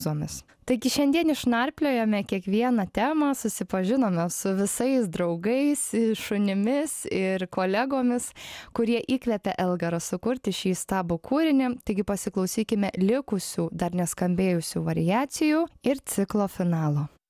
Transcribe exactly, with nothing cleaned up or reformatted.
zomis. Taigi šiandien išnarpliojame kiekvieną temą, susipažinome su visais draugais, šunimis ir kolegomis, kurie įkvėpė Elgarą sukurti šį stabų kūrinį. Taigi pasiklausykime likusių dar neskambėjusių variacijų ir ciklo finalo.